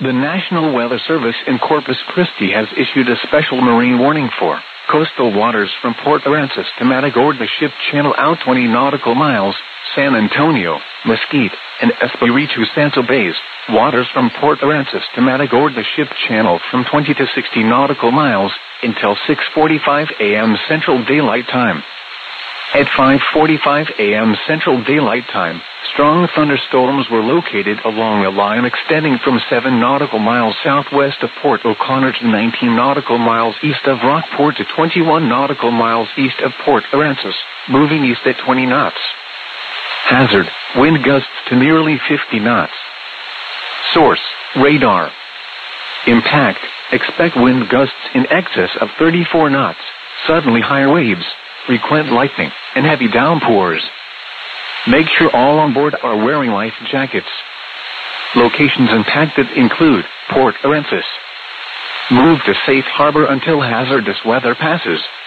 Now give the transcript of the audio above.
The National Weather Service in Corpus Christi has issued a special marine warning for coastal waters from Port Aransas to Matagorda Ship Channel out 20 nautical miles, San Antonio, Mesquite, and Espiritu Santo Bays. Waters from Port Aransas to Matagorda Ship Channel from 20 to 60 nautical miles, until 6:45 a.m. Central Daylight Time. At 5:45 a.m. Central Daylight Time, strong thunderstorms were located along a line extending from 7 nautical miles southwest of Port O'Connor to 19 nautical miles east of Rockport to 21 nautical miles east of Port Aransas, moving east at 20 knots. Hazard, wind gusts to nearly 50 knots. Source, radar. Impact, expect wind gusts in excess of 34 knots, suddenly higher waves, frequent lightning, and heavy downpours. Make sure all on board are wearing life jackets. Locations impacted include Port Aransas. Move to safe harbor until hazardous weather passes.